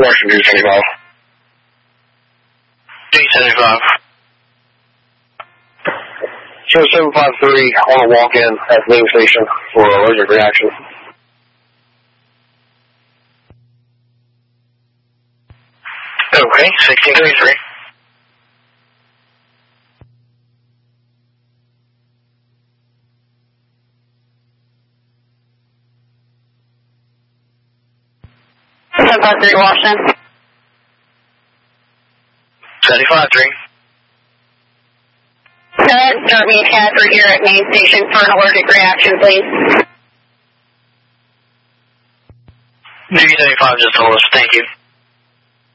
Direction 275. 275. Show 753 on a walk-in at the main station for allergic reaction. Okay, 1633. Washington. 753. Start me Casper here at main station for an allergic reaction, please. 275 just told us. Thank you.